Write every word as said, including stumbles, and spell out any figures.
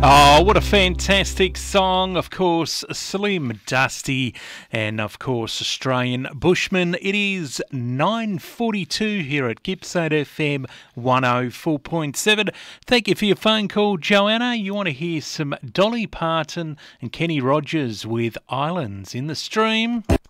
Oh, what a fantastic song. Of course, Slim Dusty and, of course, Australian Bushman. It is nine forty-two here at Gippsland F M one oh four point seven. Thank you for your phone call, Joanna. You want to hear some Dolly Parton and Kenny Rogers with Islands in the Stream?